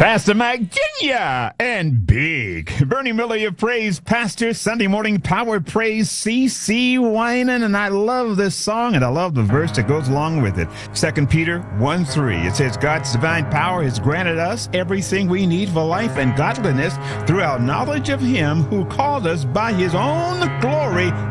Pastor Mike Jr. and Big Bernie Miller, your praise pastor, Sunday morning power praise, CC Winan. And I love this song, and I love the verse that goes along with it. 2 Peter 1:3. It says, God's divine power has granted us everything we need for life and godliness through our knowledge of him who called us by his own glory